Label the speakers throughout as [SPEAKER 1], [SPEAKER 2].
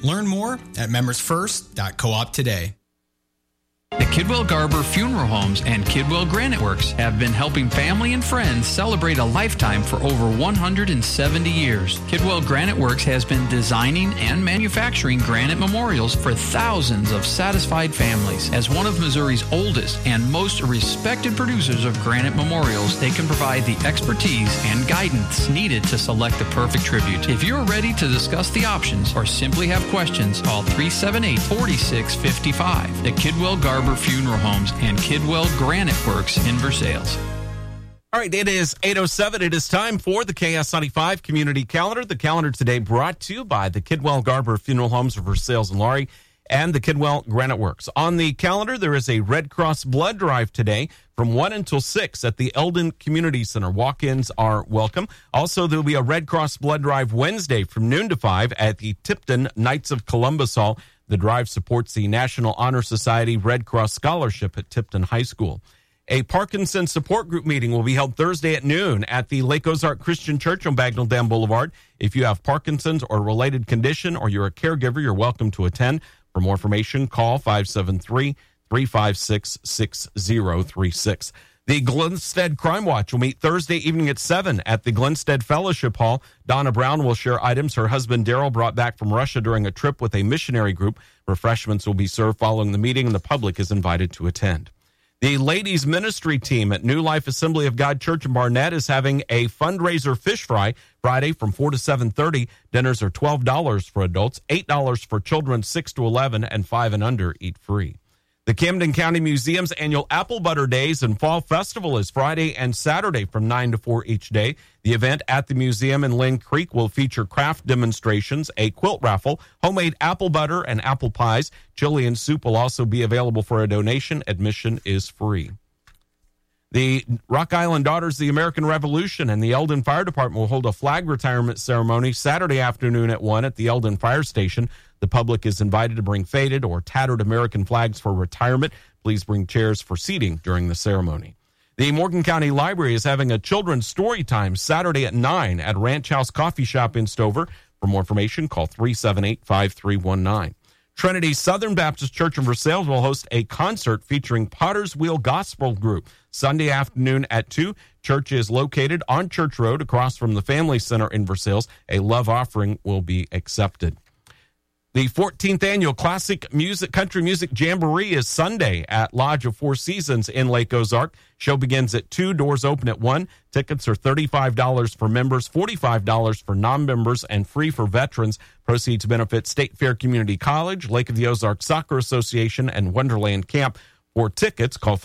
[SPEAKER 1] Learn more at membersfirst.coop today.
[SPEAKER 2] The Kidwell Garber Funeral Homes and Kidwell Granite Works have been helping family and friends celebrate a lifetime for over 170 years. Kidwell Granite Works has been designing and manufacturing granite memorials for thousands of satisfied families. As one of Missouri's oldest and most respected producers of granite memorials, they can provide the expertise and guidance needed to select the perfect tribute. If you're ready to discuss the options or simply have questions, call 378-4655. The Kidwell Garber Funeral Homes and Kidwell Granite Works in Versailles.
[SPEAKER 3] All right, it is 8:07. It is time for the KS95 Community Calendar. The calendar today brought to you by the Kidwell Garber Funeral Homes of Versailles and Laurie and the Kidwell Granite Works. On the calendar, there is a Red Cross blood drive today from 1 until 6 at the Eldon Community Center. Walk-ins are welcome. Also, there will be a Red Cross blood drive Wednesday from noon to 5 at the Tipton Knights of Columbus Hall. The drive supports the National Honor Society Red Cross Scholarship at Tipton High School. A Parkinson's support group meeting will be held Thursday at noon at the Lake Ozark Christian Church on Bagnell Dam Boulevard. If you have Parkinson's or related condition or you're a caregiver, you're welcome to attend. For more information, call 573-356-6036. The Glenstead Crime Watch will meet Thursday evening at 7 at the Glenstead Fellowship Hall. Donna Brown will share items her husband Daryl brought back from Russia during a trip with a missionary group. Refreshments will be served following the meeting, and the public is invited to attend. The ladies ministry team at New Life Assembly of God Church in Barnett is having a fundraiser fish fry Friday from 4 to 7:30. Dinners are $12 for adults, $8 for children 6 to 11, and 5 and under eat free. The Camden County Museum's annual Apple Butter Days and Fall Festival is Friday and Saturday from 9 to 4 each day. The event at the museum in Lynn Creek will feature craft demonstrations, a quilt raffle, homemade apple butter, and apple pies. Chili and soup will also be available for a donation. Admission is free. The Rock Island Daughters of the American Revolution and the Eldon Fire Department will hold a flag retirement ceremony Saturday afternoon at 1 at the Eldon Fire Station. The public is invited to bring faded or tattered American flags for retirement. Please bring chairs for seating during the ceremony. The Morgan County Library is having a children's story time Saturday at 9 at Ranch House Coffee Shop in Stover. For more information, call 378-5319. Trinity Southern Baptist Church in Versailles will host a concert featuring Potter's Wheel Gospel Group Sunday afternoon at 2. Church is located on Church Road across from the Family Center in Versailles. A love offering will be accepted. The 14th Annual Classic Country Music Jamboree is Sunday at Lodge of Four Seasons in Lake Ozark. Show begins at 2, doors open at 1. Tickets are $35 for members, $45 for non-members, and free for veterans. Proceeds benefit State Fair Community College, Lake of the Ozarks Soccer Association, and Wonderland Camp. For tickets, call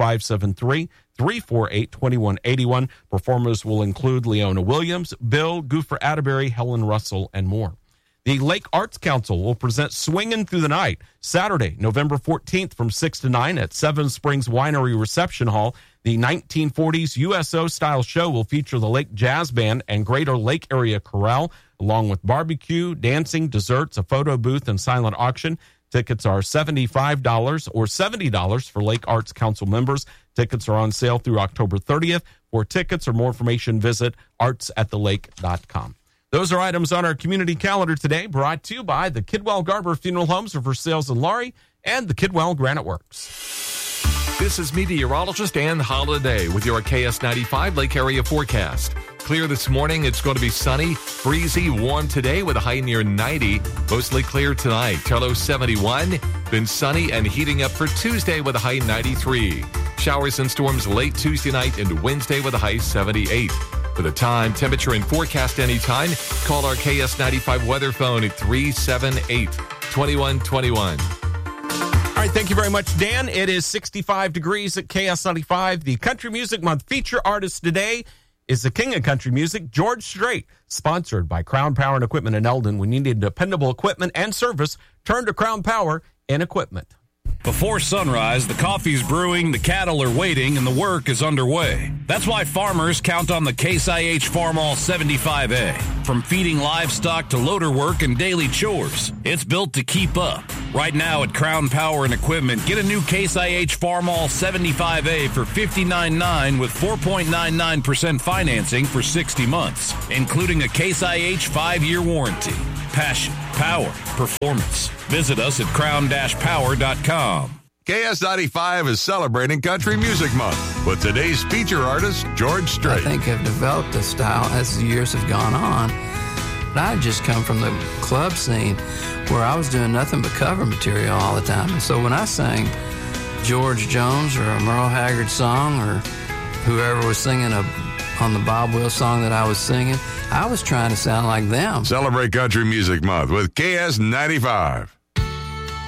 [SPEAKER 3] 573-348-2181. Performers will include Leona Williams, Bill, Goofer Atterbury, Helen Russell, and more. The Lake Arts Council will present Swingin' Through the Night Saturday, November 14th from 6 to 9 at Seven Springs Winery Reception Hall. The 1940s USO-style show will feature the Lake Jazz Band and Greater Lake Area Chorale, along with barbecue, dancing, desserts, a photo booth, and silent auction. Tickets are $75 or $70 for Lake Arts Council members. Tickets are on sale through October 30th. For tickets or more information, visit artsathelake.com. Those are items on our community calendar today, brought to you by the Kidwell Garber Funeral Homes of Versailles and Laurie and the Kidwell Granite Works.
[SPEAKER 4] This is meteorologist Ann Holiday with your KS95 Lake Area forecast. Clear this morning. It's going to be sunny, breezy, warm today with a high near 90. Mostly clear tonight. Low 71. Then sunny and heating up for Tuesday with a high 93. Showers and storms late Tuesday night and Wednesday with a high 78. For the time, temperature, and forecast anytime, call our KS95 weather phone at 378-2121.
[SPEAKER 3] All right, thank you very much, Dan. It is 65 degrees at KS95. The Country Music Month feature artist today is the king of country music, George Strait. Sponsored by Crown Power and Equipment in Eldon. When you need dependable equipment and service, turn to Crown Power and Equipment.
[SPEAKER 5] Before sunrise, the coffee's brewing, the cattle are waiting, and the work is underway. That's why farmers count on the Case IH Farmall 75A. From feeding livestock to loader work and daily chores, it's built to keep up. Right now at Crown Power and Equipment, get a new Case IH Farmall 75A for $59.9 with 4.99% financing for 60 months, including a Case IH 5-year warranty. passion, power, performance. Visit us at crown-power.com.
[SPEAKER 6] KS95 is celebrating Country Music Month with today's feature artist, George Strait.
[SPEAKER 7] I think I've developed a style as the years have gone on. I just come from the club scene where I was doing nothing but cover material all the time. And so when I sang George Jones or a Merle Haggard song or whoever was singing on the Bob Wills song that I was singing, I was trying to sound like them.
[SPEAKER 6] Celebrate Country Music Month with KS95.